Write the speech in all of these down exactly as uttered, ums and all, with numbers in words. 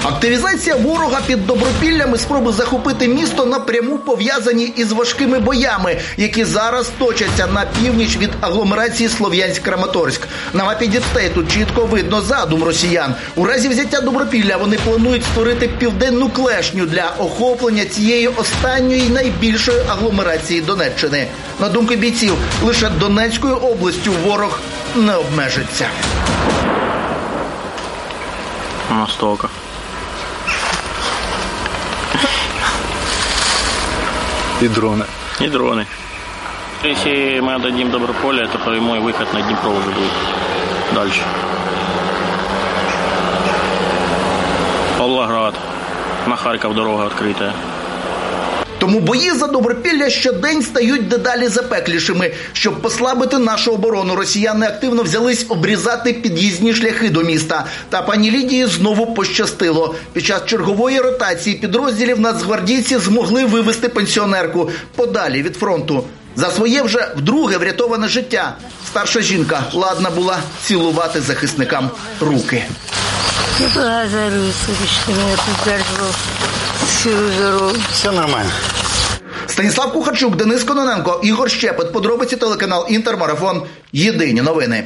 Активізація ворога під Добропіллям і спроби захопити місто напряму пов'язані із важкими боями, які зараз точаться на північ від агломерації Слов'янськ-Краматорськ. На мапі дітей тут чітко видно задум росіян. У разі взяття Добропілля вони планують створити південну клешню для охоплення цієї останньої найбільшої агломерації Донеччини. На думку бійців, лише Донецькою областю ворог не обмежиться. Настолько. И дроны. И дроны. Если мы отдадим Доброполье, то прямой выход на Днепро уже будет дальше. Павлоград. На Харьков дорога открытая. Тому бої за Добропілля щодень стають дедалі запеклішими. Щоб послабити нашу оборону, росіяни активно взялись обрізати під'їзні шляхи до міста. Та пані Лідії знову пощастило. Під час чергової ротації підрозділів нацгвардійці змогли вивести пенсіонерку подалі від фронту. За своє вже вдруге врятоване життя старша жінка ладна була цілувати захисникам руки. Благодарю, что меня поддерживал всю дорогу. Все нормально. Станіслав Кухарчук, Денис Кононенко, Ігор Щепет. Подробиці телеканал «Інтермарафон». Єдині новини.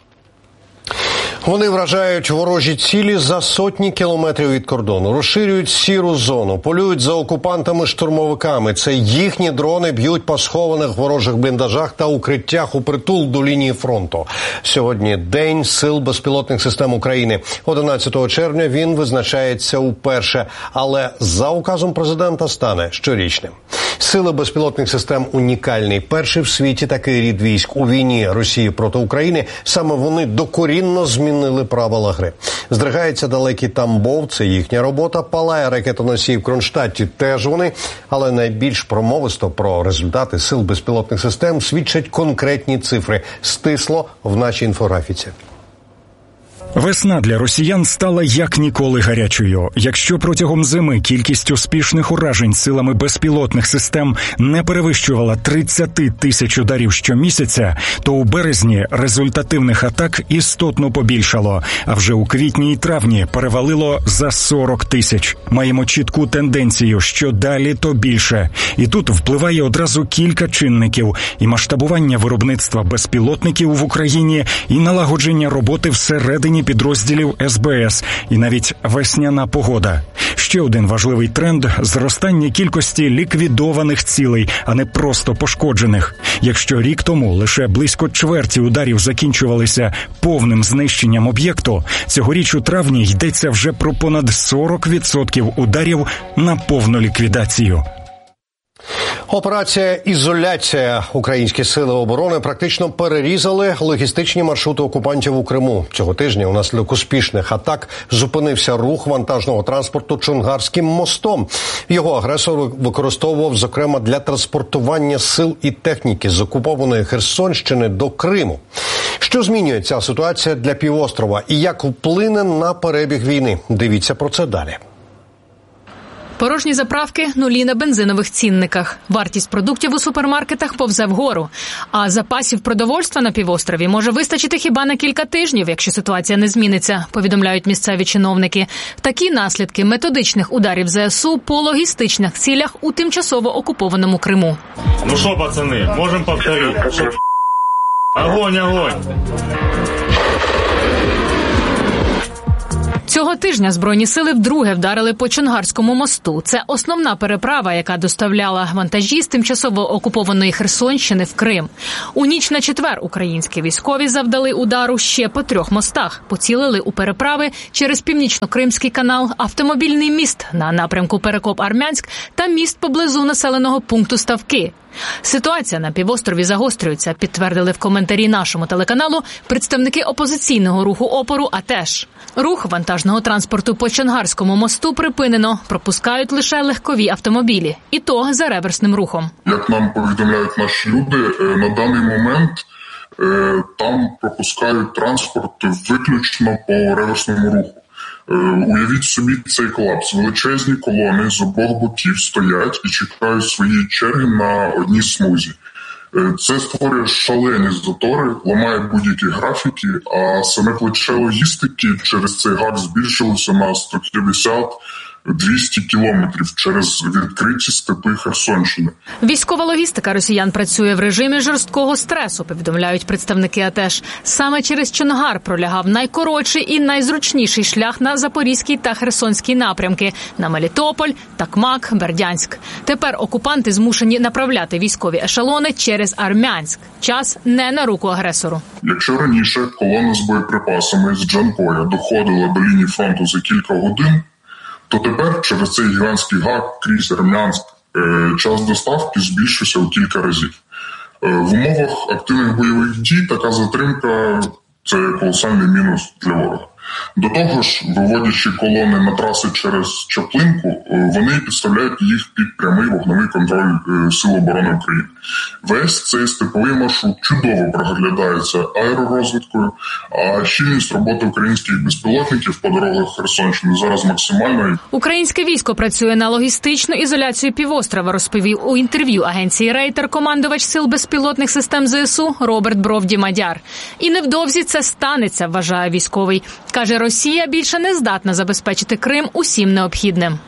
Вони вражають ворожі цілі за сотні кілометрів від кордону, розширюють сіру зону, полюють за окупантами-штурмовиками. Це їхні дрони б'ють по схованих ворожих бліндажах та укриттях у притул до лінії фронту. Сьогодні День сил безпілотних систем України. одинадцятого червня він визначається уперше, але за указом президента стане щорічним. Сили безпілотних систем унікальний. Перший в світі такий рід військ у війні Росії проти України. Саме вони докорінно змінили правила гри. Здригається далекий Тамбов, це їхня робота. Палає ракетоносій в Кронштадті, теж вони. Але найбільш промовисто про результати сил безпілотних систем свідчать конкретні цифри. Стисло в нашій інфографіці. Весна для росіян стала як ніколи гарячою. Якщо протягом зими кількість успішних уражень силами безпілотних систем не перевищувала тридцять тисяч ударів щомісяця, то у березні результативних атак істотно побільшало, а вже у квітні і травні перевалило за сорок тисяч. Маємо чітку тенденцію, що далі то більше. І тут впливає одразу кілька чинників – і масштабування виробництва безпілотників в Україні, і налагодження роботи всередині підрозділів ес бе ес, і навіть весняна погода. Ще один важливий тренд – зростання кількості ліквідованих цілей, а не просто пошкоджених. Якщо рік тому лише близько чверті ударів закінчувалися повним знищенням об'єкту, цьогоріч у травні йдеться вже про понад сорок відсотків ударів на повну ліквідацію. Операція «Ізоляція». Українські сили оборони практично перерізали логістичні маршрути окупантів у Криму. Цього тижня унаслідок успішних атак зупинився рух вантажного транспорту Чонгарським мостом. Його агресор використовував, зокрема, для транспортування сил і техніки з окупованої Херсонщини до Криму. Що змінює ця ситуація для півострова і як вплине на перебіг війни? Дивіться про це далі. Порожні заправки, нулі на бензинових цінниках. Вартість продуктів у супермаркетах повзе вгору. А запасів продовольства на півострові може вистачити хіба на кілька тижнів, якщо ситуація не зміниться, повідомляють місцеві чиновники. Такі наслідки методичних ударів зе ес у по логістичних цілях у тимчасово окупованому Криму. Ну що, пацани, можемо повторити. Щоб... Огонь, огонь! Цього тижня Збройні сили вдруге вдарили по Чонгарському мосту. Це основна переправа, яка доставляла вантажі з тимчасово окупованої Херсонщини в Крим. У ніч на четвер українські військові завдали удару ще по трьох мостах. Поцілили у переправи через Північно-Кримський канал, автомобільний міст на напрямку Перекоп-Армянськ та міст поблизу населеного пункту Ставки. Ситуація на півострові загострюється, підтвердили в коментарі нашому телеканалу представники опозиційного руху опору, а теж. Рух вантажного транспорту по Чонгарському мосту припинено, пропускають лише легкові автомобілі, і то за реверсним рухом. Як нам повідомляють наші люди, на даний момент там пропускають транспорт виключно по реверсному руху. Уявіть собі цей колапс. Величезні колони з обох боків стоять і чекають свої черги на одній смузі. Це створює шалені затори, ламає будь-які графіки, а саме плече логістики через цей гак збільшилося на сто п'ятдесят - двісті кілометрів через відкриті степи Херсонщини. Військова логістика росіян працює в режимі жорсткого стресу, повідомляють представники АТЕШ. Саме через Чонгар пролягав найкоротший і найзручніший шлях на Запорізький та Херсонський напрямки – на Мелітополь, Такмак, Бердянськ. Тепер окупанти змушені направляти військові ешелони через Армянськ. Час не на руку агресору. Якщо раніше колона з боєприпасами з Джанкоя доходила до лінії фронту за кілька годин, то тепер через цей гігантський гак крізь Армянськ час доставки збільшився у кілька разів. В умовах активних бойових дій така затримка – це колосальний мінус для ворога. До того ж, виводячи колони на траси через Чаплинку, вони підставляють їх під прямий вогневий контроль Сил оборони України. Весь цей степовий маршрут чудово проглядається аеророзвідкою, а щільність роботи українських безпілотників по дорогах Херсонщини зараз максимальна. Українське військо працює на логістичну ізоляцію півострова, розповів у інтерв'ю агенції «Рейтер» командувач Сил безпілотних систем ЗСУ Роберт Бровді-Мадяр. І невдовзі це станеться, вважає військовий. Каже, Росія більше не здатна забезпечити Крим усім необхідним.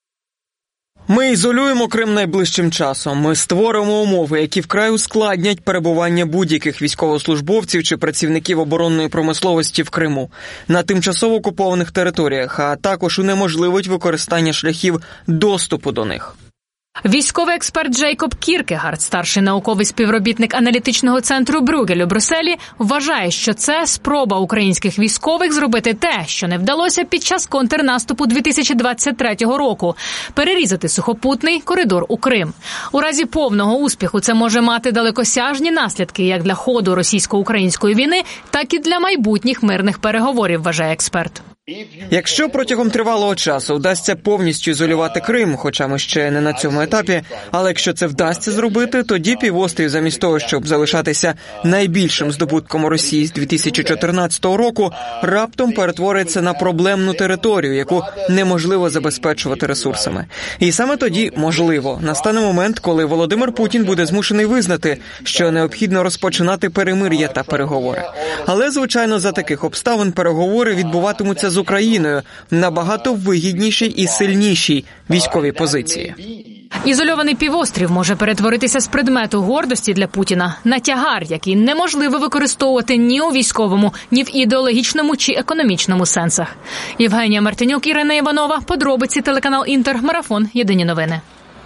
Ми ізолюємо Крим найближчим часом. Ми створимо умови, які вкрай ускладнять перебування будь-яких військовослужбовців чи працівників оборонної промисловості в Криму на тимчасово окупованих територіях, а також унеможливить використання шляхів доступу до них. Військовий експерт Джейкоб Кіркегард, старший науковий співробітник аналітичного центру Брюгель у Брюсселі, вважає, що це спроба українських військових зробити те, що не вдалося під час контрнаступу дві тисячі двадцять третього року – перерізати сухопутний коридор у Крим. У разі повного успіху це може мати далекосяжні наслідки як для ходу російсько-української війни, так і для майбутніх мирних переговорів, вважає експерт. Якщо протягом тривалого часу вдасться повністю ізолювати Крим, хоча ми ще не на цьому етапі, але якщо це вдасться зробити, тоді півострів замість того, щоб залишатися найбільшим здобутком Росії з дві тисячі чотирнадцятого року, раптом перетвориться на проблемну територію, яку неможливо забезпечувати ресурсами. І саме тоді, можливо, настане момент, коли Володимир Путін буде змушений визнати, що необхідно розпочинати перемир'я та переговори. Але, звичайно, за таких обставин переговори відбуватимуться з Україною набагато вигіднішій і сильнішій військовій позиції. Ізольований півострів може перетворитися з предмету гордості для Путіна на тягар, який неможливо використовувати ні у військовому, ні в ідеологічному чи економічному сенсах. Євгенія Мартинюк, Ірина Іванова, подробиці, телеканал Інтер, Марафон, Єдині новини.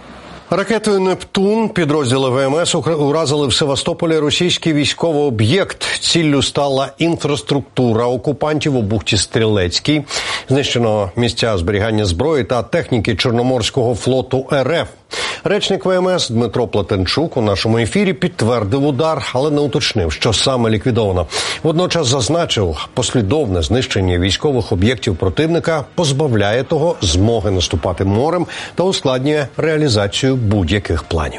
Ракетою «Нептун» підрозділи ВМС уразили в Севастополі російський військовий об'єкт. Ціллю стала інфраструктура окупантів у бухті Стрілецькій. Знищено місця зберігання зброї та техніки Чорноморського флоту РФ. Речник ВМС Дмитро Плетенчук у нашому ефірі підтвердив удар, але не уточнив, що саме ліквідовано. Водночас зазначив, послідовне знищення військових об'єктів противника позбавляє того змоги наступати морем та ускладнює реалізацію будь-яких планів.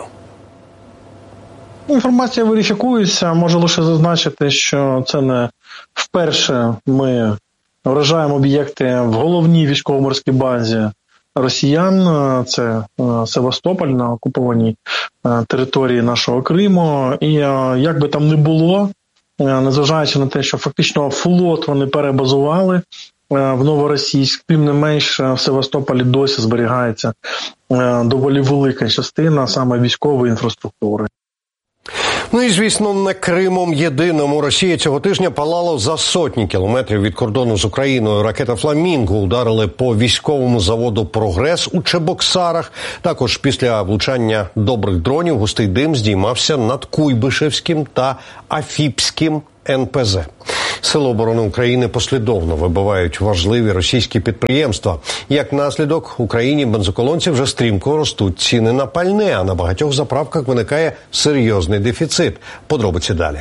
Інформація верифікується. Можу лише зазначити, що це не вперше ми вражаємо об'єкти в головній військово-морській базі росіян. Це Севастополь на окупованій території нашого Криму. І як би там не було, незважаючи на те, що фактично флот вони перебазували в Новоросійськ, тим не менш в Севастополі досі зберігається доволі велика частина саме військової інфраструктури. Ну і, звісно, не Кримом єдиному. Росія цього тижня палала за сотні кілометрів від кордону з Україною. Ракета «Фламінго» ударили по військовому заводу «Прогрес» у Чебоксарах. Також після влучання добрих дронів густий дим здіймався над Куйбишевським та Афіпським ен пе зе. Сили оборони України послідовно вибивають важливі російські підприємства. Як наслідок, в Україні бензоколонці вже стрімко ростуть ціни на пальне, а на багатьох заправках виникає серйозний дефіцит. Подробиці далі.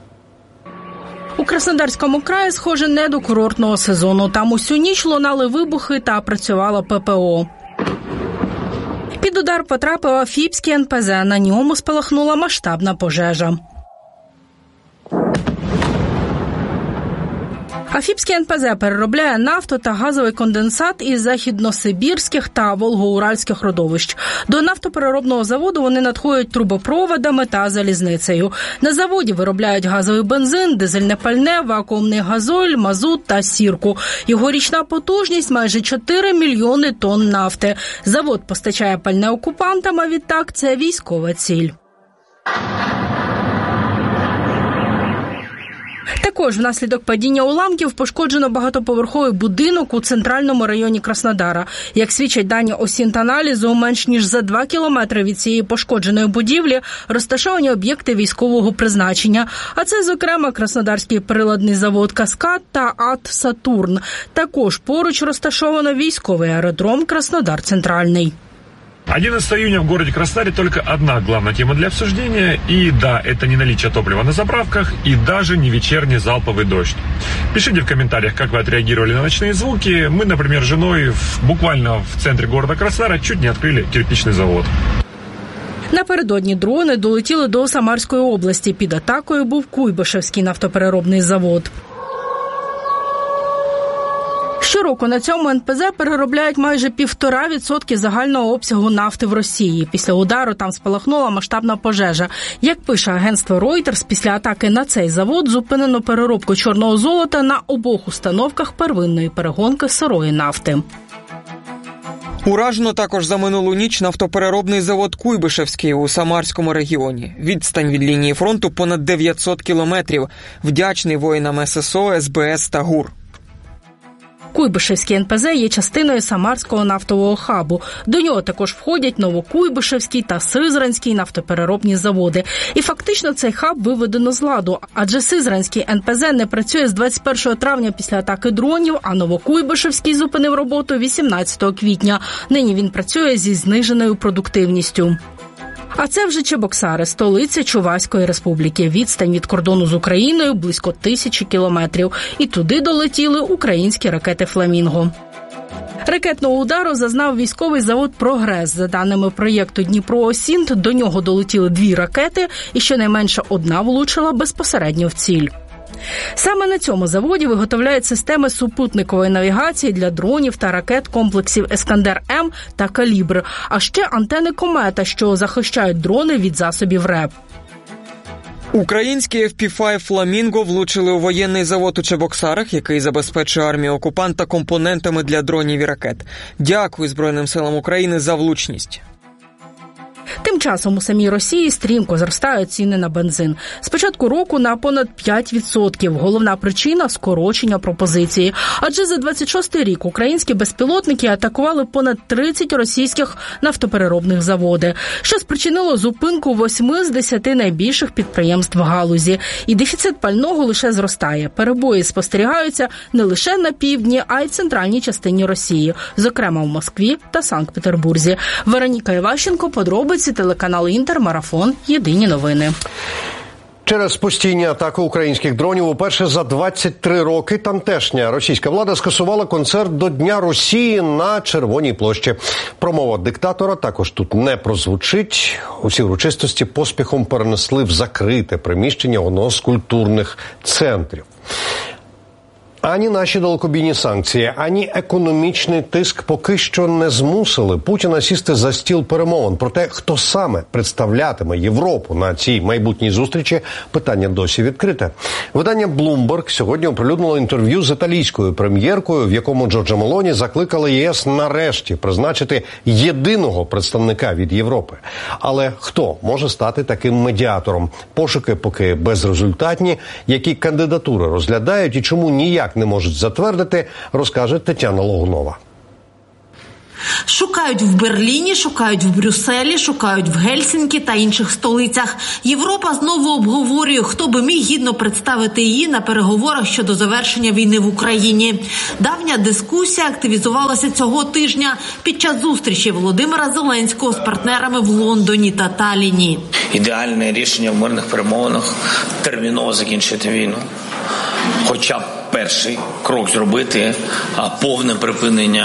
У Краснодарському краї, схоже, не до курортного сезону. Там усю ніч лунали вибухи та працювало пе пе о. Під удар потрапив Афіпський ен пе зе. На ньому спалахнула масштабна пожежа. Афіпський ен пе зет переробляє нафту та газовий конденсат із західносибірських та волгоуральських родовищ. До нафтопереробного заводу вони надходять трубопроводами та залізницею. На заводі виробляють газовий бензин, дизельне пальне, вакуумний газоль, мазут та сірку. Його річна потужність – майже чотири мільйони тонн нафти. Завод постачає пальне окупантам, а відтак це військова ціль. Також внаслідок падіння уламків пошкоджено багатоповерховий будинок у центральному районі Краснодара. Як свідчать дані Осінт-аналізу, менш ніж за два кілометри від цієї пошкодженої будівлі розташовані об'єкти військового призначення. А це, зокрема, Краснодарський приладний завод «Каскад» та АТ «Сатурн». Також поруч розташовано військовий аеродром Краснодар-Центральний. одиннадцатого июня в городе Краснодаре только одна главная тема для обсуждения. И да, это не наличие топлива на заправках и даже не вечерний залповый дождь. Пишите в комментариях, как вы отреагировали на ночные звуки. Мы, например, с женой в, буквально в центре города Краснодара чуть не открыли кирпичный завод. Напередодні дрони долетіли до Самарської області. Під атакою був Куйбишевський нафтопереробний завод. Щороку на цьому ен пе зет переробляють майже півтора відсотки загального обсягу нафти в Росії. Після удару там спалахнула масштабна пожежа. Як пише агентство Reuters, після атаки на цей завод зупинено переробку чорного золота на обох установках первинної перегонки сирої нафти. Уражено також за минулу ніч нафтопереробний завод Куйбишевський у Самарському регіоні. Відстань від лінії фронту понад дев'ятсот кілометрів. Вдячний воїнам ес ес о, ес бе ес та ГУР. Куйбишевський ен пе зет є частиною Самарського нафтового хабу. До нього також входять Новокуйбишевський та Сизранський нафтопереробні заводи. І фактично цей хаб виведено з ладу, адже Сизранський ен пе зет не працює з двадцять першого травня після атаки дронів, а Новокуйбишевський зупинив роботу вісімнадцятого квітня. Нині він працює зі зниженою продуктивністю. А це вже Чебоксари, столиця Чувашської республіки. Відстань від кордону з Україною близько тисячі кілометрів. І туди долетіли українські ракети «Фламінго». Ракетного удару зазнав військовий завод «Прогрес». За даними проєкту «Дніпро-Осінт», до нього долетіли дві ракети, і щонайменше одна влучила безпосередньо в ціль. Саме на цьому заводі виготовляють системи супутникової навігації для дронів та ракет комплексів «Ескандер-М» та «Калібр», а ще антени «Комета», що захищають дрони від засобів РЕП. Українські еф пі п'ять «Фламінго» влучили у воєнний завод у Чебоксарах, який забезпечує армію окупанта компонентами для дронів і ракет. Дякую Збройним силам України за влучність. Тим часом у самій Росії стрімко зростають ціни на бензин. З початку року на понад п'ять відсотків. Головна причина – скорочення пропозиції. Адже за двадцять шостий рік українські безпілотники атакували понад тридцять російських нафтопереробних заводів, що спричинило зупинку восьми з десяти найбільших підприємств галузі. І дефіцит пального лише зростає. Перебої спостерігаються не лише на півдні, а й в центральній частині Росії, зокрема в Москві та Санкт-Петербурзі. Вероніка Іващенко, подробиці, телеканал «Інтер», Марафон, Єдині новини. Через постійні атаки українських дронів уперше за двадцять три роки тамтешня російська влада скасувала концерт до Дня Росії на Червоній площі. Промова диктатора також тут не прозвучить. Усі урочистості поспіхом перенесли в закрите приміщення одного з культурних центрів. Ані наші далекобійні санкції, ані економічний тиск поки що не змусили Путіна сісти за стіл перемовин. Проте, хто саме представлятиме Європу на цій майбутній зустрічі, питання досі відкрите. Видання Bloomberg сьогодні оприлюднило інтерв'ю з італійською прем'єркою, в якому Джорджа Мелоні закликали ЄС нарешті призначити єдиного представника від Європи. Але хто може стати таким медіатором? Пошуки поки безрезультатні. Які кандидатури розглядають і чому ніяк не можуть затвердити, розкаже Тетяна Логунова. Шукають в Берліні, шукають в Брюсселі, шукають в Гельсінкі та інших столицях. Європа знову обговорює, хто би міг гідно представити її на переговорах щодо завершення війни в Україні. Давня дискусія активізувалася цього тижня під час зустрічі Володимира Зеленського з партнерами в Лондоні та Талліні. Ідеальне рішення в мирних перемовинах – терміново закінчити війну. Хоча б перший крок зробити, а повне припинення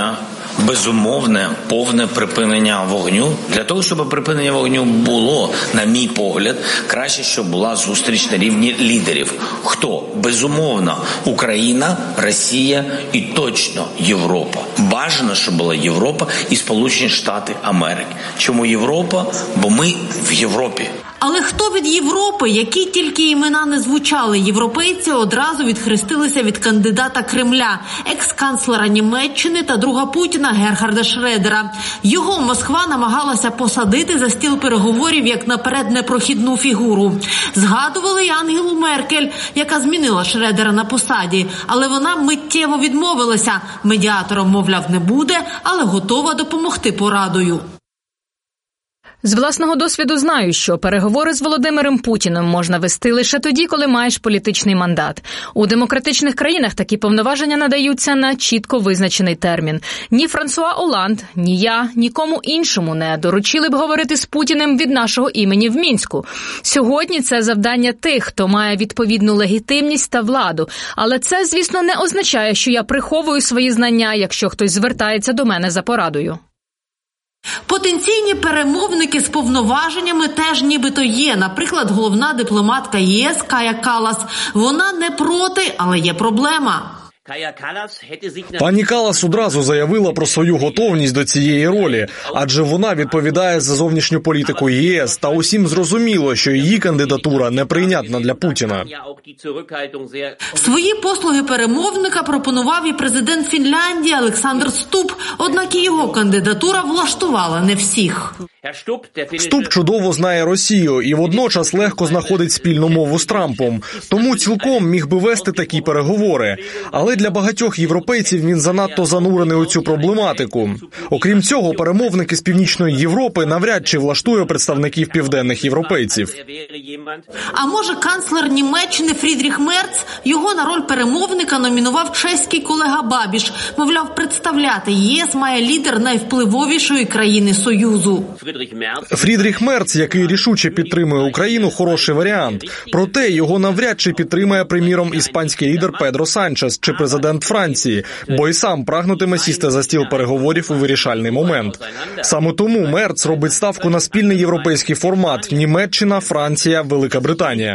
безумовне, повне припинення вогню. Для того, щоб припинення вогню було, на мій погляд, краще, щоб була зустріч на рівні лідерів. Хто? Безумовно, Україна, Росія і точно Європа. Бажано, щоб була Європа і Сполучені Штати Америки. Чому Європа? Бо ми в Європі. Але хто від Європи, які тільки імена не звучали, європейці одразу відхрестилися від кандидата Кремля, екс-канцлера Німеччини та друга Путіна Герхарда Шредера. Його Москва намагалася посадити за стіл переговорів як наперед непрохідну фігуру. Згадували й Ангелу Меркель, яка змінила Шредера на посаді, але вона миттєво відмовилася. Медіатором, мовляв, не буде, але готова допомогти порадою. З власного досвіду знаю, що переговори з Володимиром Путіним можна вести лише тоді, коли маєш політичний мандат. У демократичних країнах такі повноваження надаються на чітко визначений термін. Ні Франсуа Оланд, ні я, нікому іншому не доручили б говорити з Путіним від нашого імені в Мінську. Сьогодні це завдання тих, хто має відповідну легітимність та владу. Але це, звісно, не означає, що я приховую свої знання, якщо хтось звертається до мене за порадою. Потенційні перемовники з повноваженнями теж нібито є. Наприклад, головна дипломатка ЄС Кая Каллас. Вона не проти, але є проблема. Пані Каллас одразу заявила про свою готовність до цієї ролі, адже вона відповідає за зовнішню політику ЄС, та усім зрозуміло, що її кандидатура неприйнятна для Путіна. Свої послуги перемовника пропонував і президент Фінляндії Олександр Стуб, однак і його кандидатура влаштувала не всіх. Стуб чудово знає Росію і водночас легко знаходить спільну мову з Трампом, тому цілком міг би вести такі переговори. Але для багатьох європейців він занадто занурений у цю проблематику. Окрім цього, перемовники з Північної Європи навряд чи влаштує представників південних європейців. А може, канцлер Німеччини Фрідріх Мерц? Його на роль перемовника номінував чеський колега Бабіш. Мовляв, представляти ЄС має лідер найвпливовішої країни Союзу. Фрідріх Мерц, який рішуче підтримує Україну, хороший варіант. Проте його навряд чи підтримає, приміром, іспанський лідер Педро Санчес чи президент Франції, бо і сам прагнутиме сісти за стіл переговорів у вирішальний момент. Саме тому Мерц робить ставку на спільний європейський формат – Німеччина, Франція, Велика Британія.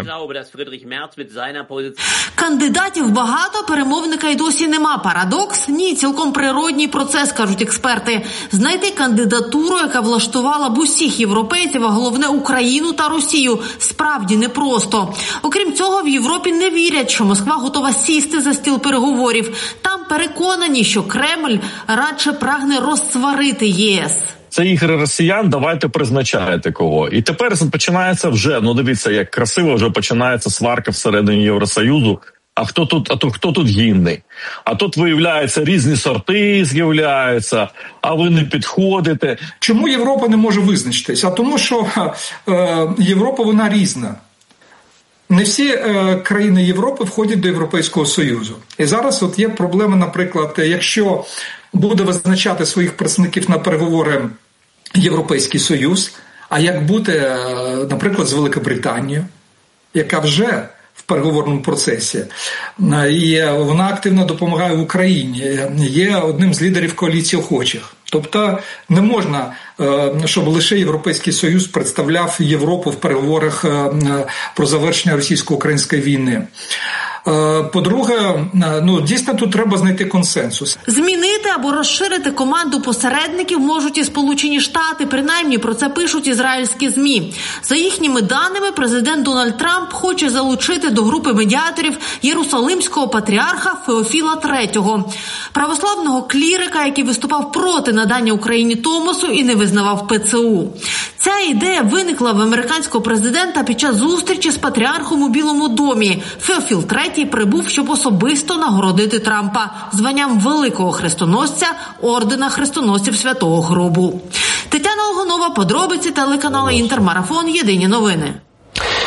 Кандидатів багато, перемовника й досі нема. Парадокс? Ні, цілком природній процес, кажуть експерти. Знайти кандидатуру, яка влаштувала б усіх європейців, а головне Україну та Росію, справді непросто. Окрім цього, в Європі не вірять, що Москва готова сісти за стіл переговорів. Там переконані, що Кремль радше прагне розсварити ЄС. Це ігри росіян, давайте призначаєте кого. І тепер починається вже, ну дивіться, як красиво вже починається сварка всередині Євросоюзу. А хто тут, а то хто тут гідний? А тут, виявляється, різні сорти з'являються, а ви не підходите. Чому Європа не може визначитись? А тому, що е, Європа, вона різна. Не всі е, країни Європи входять до Європейського Союзу. І зараз от є проблема, наприклад, якщо буде визначати своїх представників на переговори Європейський Союз, а як буде, наприклад, з Великобританією, яка вже в переговорному процесі, і вона активно допомагає в Україні, є одним з лідерів коаліції охочих. Тобто не можна, щоб лише Європейський Союз представляв Європу в переговорах про завершення російсько-української війни. По-друге, ну дійсно тут треба знайти консенсус. Змінити або розширити команду посередників можуть і Сполучені Штати, принаймні про це пишуть ізраїльські ЗМІ. За їхніми даними, президент Дональд Трамп хоче залучити до групи медіаторів єрусалимського патріарха Феофіла третього, православного клірика, який виступав проти надання Україні Томосу і не визнавав ПЦУ. Ця ідея виникла в американського президента під час зустрічі з патріархом у Білому домі. Феофіл третій прибув, щоб особисто нагородити Трампа званням великого хрестоносця ордена хрестоносців Святого Гробу. Тетяна Логунова, подробиці, телеканал Інтермарафон, єдині новини.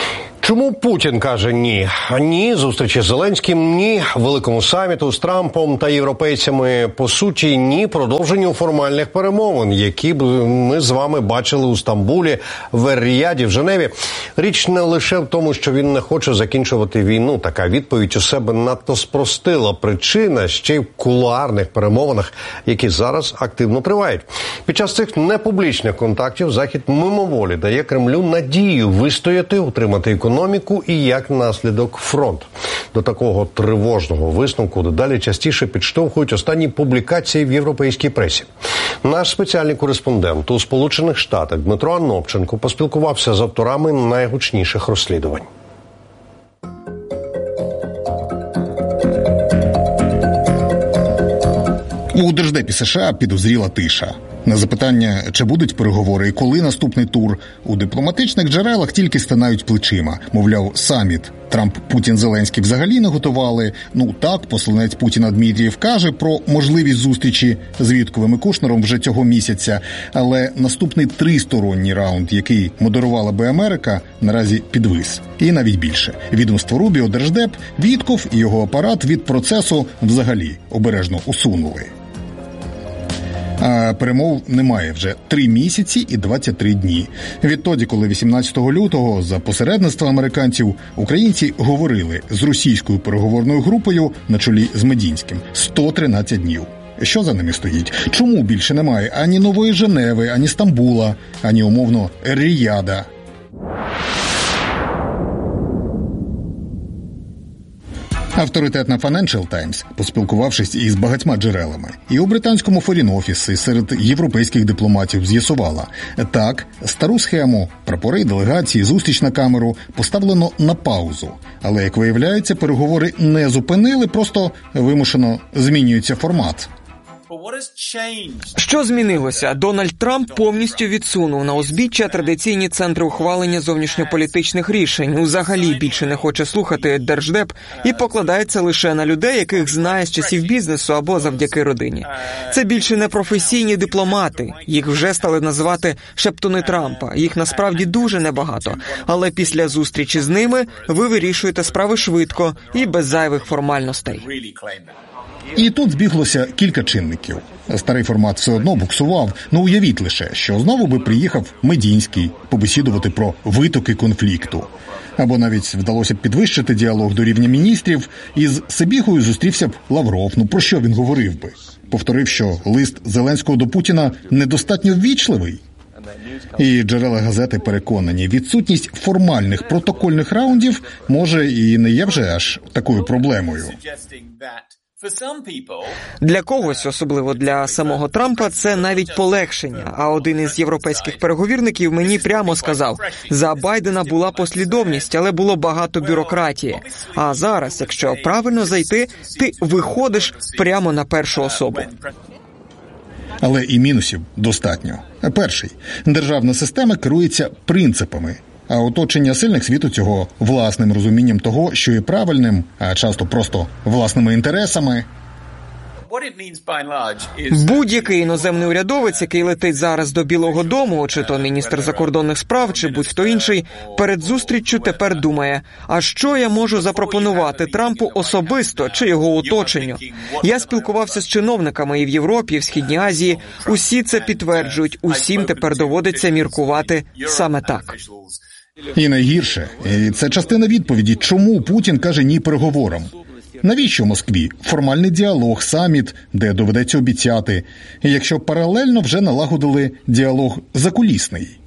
Чому Путін каже ні? Ні зустрічі з Зеленським, ні великому саміту з Трампом та європейцями, по суті, ні продовженню формальних перемовин, які б ми з вами бачили у Стамбулі, в Ер-Рияді, в Женеві. Річ не лише в тому, що він не хоче закінчувати війну. Така відповідь у себе надто спростила. Причина ще й в кулуарних перемовинах, які зараз активно тривають. Під час цих непублічних контактів Захід мимоволі дає Кремлю надію вистояти, утримати економіку і, як наслідок, фронт. До такого тривожного висновку дедалі частіше підштовхують останні публікації в європейській пресі. Наш спеціальний кореспондент у Сполучених Штатах Дмитро Анопченко поспілкувався з авторами найгучніших розслідувань. У Держдепі США підозріла тиша. На запитання, чи будуть переговори і коли наступний тур, у дипломатичних джерелах тільки стинають плечима. Мовляв, саміт Трамп, Путін, Зеленський взагалі не готували. Ну так, посланець Путіна Дмитрієв каже про можливість зустрічі з Вітковим і Кушнером вже цього місяця. Але наступний тристоронній раунд, який модерувала би Америка, наразі підвис. І навіть більше. Відомство Рубіо, Держдеп, Вітков і його апарат від процесу взагалі обережно усунули. А перемов немає вже три місяці і двадцять три дні. Відтоді, коли вісімнадцятого лютого за посередництва американців українці говорили з російською переговорною групою на чолі з Медінським сто тринадцять днів. Що за ними стоїть? Чому більше немає ані Нової Женеви, ані Стамбула, ані умовно Ер-Рияда? Авторитетна Financial Times, поспілкувавшись із багатьма джерелами, і у британському Foreign Office, і серед європейських дипломатів з'ясувала, так, стару схему, прапори, делегації, зустріч на камеру поставлено на паузу. Але, як виявляється, переговори не зупинили, просто вимушено змінюється формат. Що змінилося? Дональд Трамп повністю відсунув на узбіччя традиційні центри ухвалення зовнішньополітичних рішень. Взагалі більше не хоче слухати Держдеп і покладається лише на людей, яких знає з часів бізнесу або завдяки родині. Це більше не професійні дипломати. Їх вже стали називати шептуни Трампа. Їх насправді дуже небагато. Але після зустрічі з ними ви вирішуєте справи швидко і без зайвих формальностей. І тут збіглося кілька чинників. Старий формат все одно буксував. Ну уявіть лише, що знову би приїхав Медінський побесідувати про витоки конфлікту. Або навіть вдалося б підвищити діалог до рівня міністрів, і з Сибігою зустрівся б Лавров. Ну про що він говорив би? Повторив, що лист Зеленського до Путіна недостатньо ввічливий? І джерела газети переконані, відсутність формальних протокольних раундів може і не є вже аж такою проблемою. Для когось, особливо для самого Трампа, це навіть полегшення. А один із європейських переговірників мені прямо сказав, за Байдена була послідовність, але було багато бюрократії. А зараз, якщо правильно зайти, ти виходиш прямо на першу особу. Але і мінусів достатньо. Перший. Державна система керується принципами. А оточення сильних світу цього власним розумінням того, що є правильним, а часто просто власними інтересами. Будь-який іноземний урядовець, який летить зараз до Білого дому, чи то міністр закордонних справ, чи будь-хто інший, перед зустріччю тепер думає, а що я можу запропонувати Трампу особисто, чи його оточенню? Я спілкувався з чиновниками і в Європі, і в Східній Азії. Усі це підтверджують, усім тепер доводиться міркувати саме так. І найгірше, і це частина відповіді, чому Путін каже ні переговорам. Навіщо Москві формальний діалог, саміт, де доведеться обіцяти, якщо паралельно вже налагодили діалог закулісний?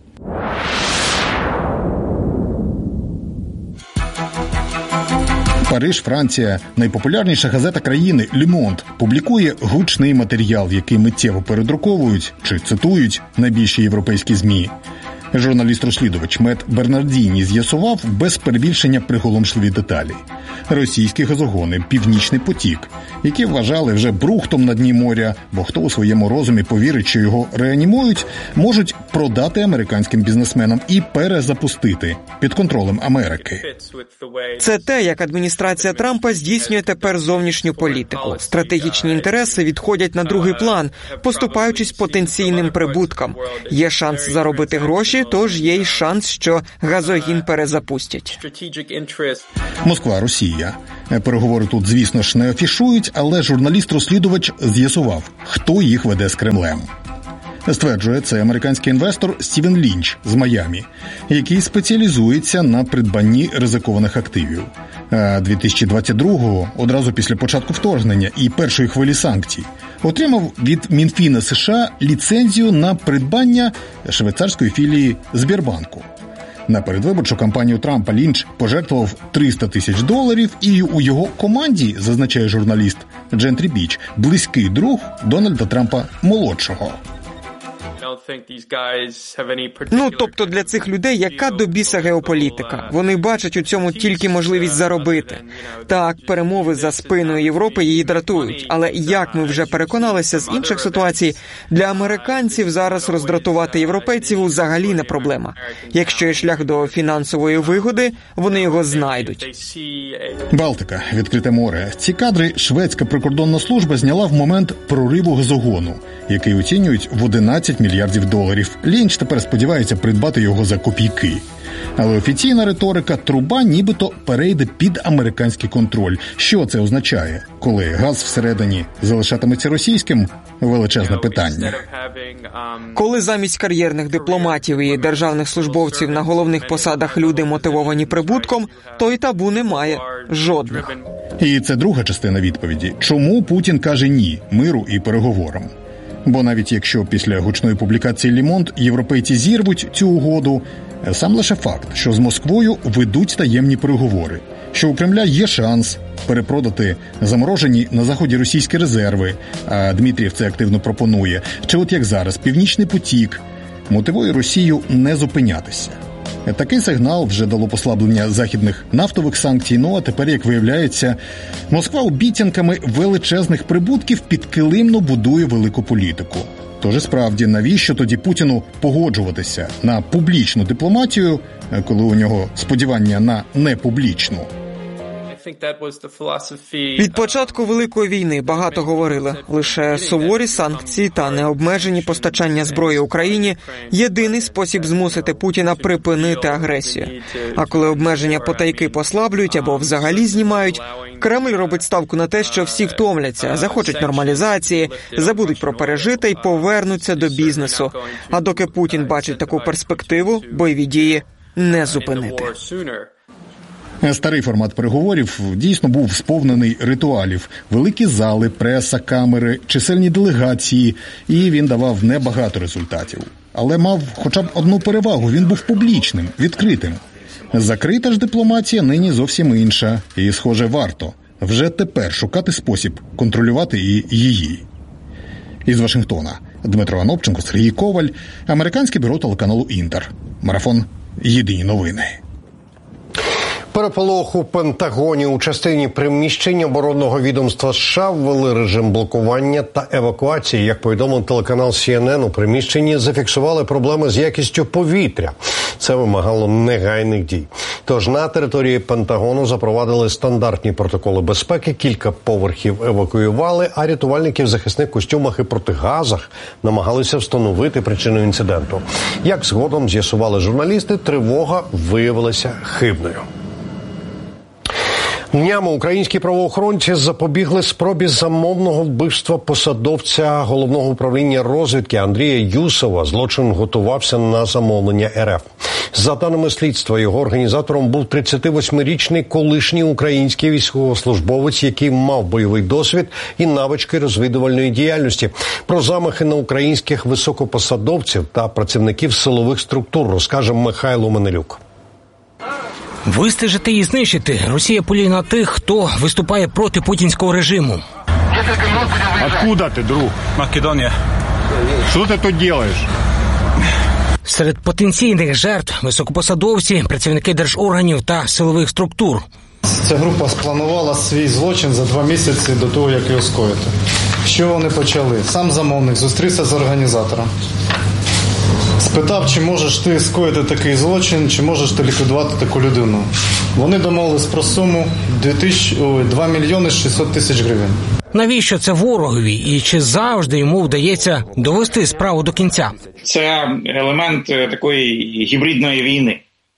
Париж, Франція, найпопулярніша газета країни «Le Monde» публікує гучний матеріал, який миттєво передруковують чи цитують найбільші європейські ЗМІ. Журналіст-розслідувач Мет Бернардіні з'ясував без перебільшення приголомшливі деталі. Російські газогони «Північний потік», які вважали вже брухтом на дні моря, бо хто у своєму розумі повірить, що його реанімують, можуть продати американським бізнесменам і перезапустити під контролем Америки. Це те, як адміністрація Трампа здійснює тепер зовнішню політику. Стратегічні інтереси відходять на другий план, поступаючись потенційним прибуткам. Є шанс заробити гроші, Росії, тож є й шанс, що газогін перезапустять. Москва, Росія. Переговори тут, звісно ж, не афішують, але журналіст-розслідувач з'ясував, хто їх веде з Кремлем. Стверджує це американський інвестор Стівен Лінч з Майамі, який спеціалізується на придбанні ризикованих активів. А дві тисячі двадцять другого, одразу після початку вторгнення і першої хвилі санкцій, отримав від Мінфіна США ліцензію на придбання швейцарської філії Сбербанку. На передвиборчу кампанію Трампа Лінч пожертвував триста тисяч доларів, і у його команді, зазначає журналіст Джентрі Біч, близький друг Дональда Трампа молодшого. Ну, тобто для цих людей яка до біса геополітика? Вони бачать у цьому тільки можливість заробити. Так, перемови за спиною Європи її дратують. Але, як ми вже переконалися з інших ситуацій, для американців зараз роздратувати європейців взагалі не проблема. Якщо є шлях до фінансової вигоди, вони його знайдуть. Балтика, відкрите море. Ці кадри шведська прикордонна служба зняла в момент прориву газогону, який оцінюють в одинадцять мільярдів доларів. Лінч тепер сподівається придбати його за копійки. Але офіційна риторика – труба нібито перейде під американський контроль. Що це означає? Коли газ всередині залишатиметься російським – величезне питання. Коли замість кар'єрних дипломатів і державних службовців на головних посадах люди мотивовані прибутком, то й табу немає. Жодних. І це друга частина відповіді. Чому Путін каже «ні» миру і переговорам? Бо навіть якщо після гучної публікації «Ле Монд» європейці зірвуть цю угоду, сам лише факт, що з Москвою ведуть таємні переговори, що у Кремля є шанс перепродати заморожені на Заході російські резерви, а Дмитрієв це активно пропонує, чи от як зараз «Північний потік», мотивує Росію не зупинятися. Такий сигнал вже дало послаблення західних нафтових санкцій, ну а тепер, як виявляється, Москва обіцянками величезних прибутків підкилимно будує велику політику. Тож і справді, навіщо тоді Путіну погоджуватися на публічну дипломатію, коли у нього сподівання на непублічну? Від початку Великої війни багато говорили. Лише суворі санкції та необмежені постачання зброї Україні – єдиний спосіб змусити Путіна припинити агресію. А коли обмеження потайки послаблюють або взагалі знімають, Кремль робить ставку на те, що всі втомляться, захочуть нормалізації, забудуть про пережите і повернуться до бізнесу. А доки Путін бачить таку перспективу, бойові дії не зупинити. Старий формат переговорів дійсно був сповнений ритуалів. Великі зали, преса, камери, чисельні делегації. І він давав небагато результатів. Але мав хоча б одну перевагу – він був публічним, відкритим. Закрита ж дипломатія нині зовсім інша. І, схоже, варто вже тепер шукати спосіб контролювати і її. Із Вашингтона. Дмитро Анопченко, Сергій Коваль, американське бюро телеканалу «Інтер». Марафон «Єдині новини». Переполох у Пентагоні. У частині приміщень оборонного відомства США ввели режим блокування та евакуації. Як повідомив телеканал Сі Ен Ен, у приміщенні зафіксували проблеми з якістю повітря. Це вимагало негайних дій. Тож на території Пентагону запровадили стандартні протоколи безпеки, кілька поверхів евакуювали, а рятувальники в захисних костюмах і протигазах намагалися встановити причину інциденту. Як згодом з'ясували журналісти, тривога виявилася хибною. Днями українські правоохоронці запобігли спробі замовного вбивства посадовця Головного управління розвідки Андрія Юсова. Злочин готувався на замовлення Ер Еф. За даними слідства, його організатором був тридцятивосьмирічний колишній український військовослужбовець, який мав бойовий досвід і навички розвідувальної діяльності. Про замахи на українських високопосадовців та працівників силових структур розкаже Михайло Менелюк. Вистежити і знищити. Росія полює на тих, хто виступає проти путінського режиму. Откуда ти, друг? Македонія. Що ти тут робиш? Серед потенційних жертв – високопосадовці, працівники держорганів та силових структур. Ця група спланувала свій злочин за два місяці до того, як його скоїти. Що вони почали? Сам замовник зустрівся з організатором. Спитав, чи можеш ти скоїти такий злочин, чи можеш ти ліквідувати таку людину. Вони домовились про суму два мільйони шістсот тисяч гривень. Навіщо це ворогові і чи завжди йому вдається довести справу до кінця? Це елемент такої гібридної війни.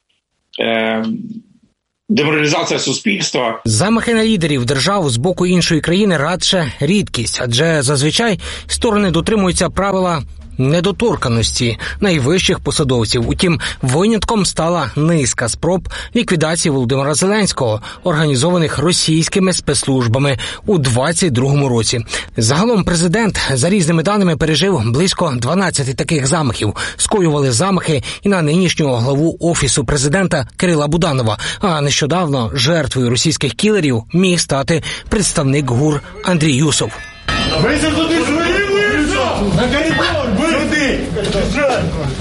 Деморалізація суспільства. Замахи на лідерів держав з боку іншої країни радше рідкість, адже зазвичай сторони дотримуються правила недоторканості найвищих посадовців. Утім, винятком стала низка спроб ліквідації Володимира Зеленського, організованих російськими спецслужбами у двадцять другому році. Загалом президент, за різними даними, пережив близько дванадцяти таких замахів. Скоювали замахи і на нинішнього главу Офісу президента Кирила Буданова. А нещодавно жертвою російських кілерів міг стати представник ГУР Андрій Юсов. На коридор, сюди!